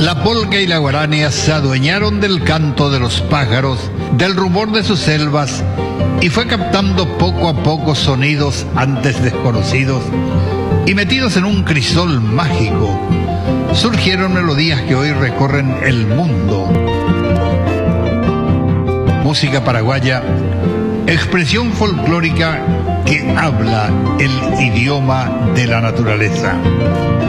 La polca y la guarania se adueñaron del canto de los pájaros, del rumor de sus selvas, y fue captando poco a poco sonidos antes desconocidos, y metidos en un crisol mágico, surgieron melodías que hoy recorren el mundo. Música paraguaya, expresión folclórica que habla el idioma de la naturaleza.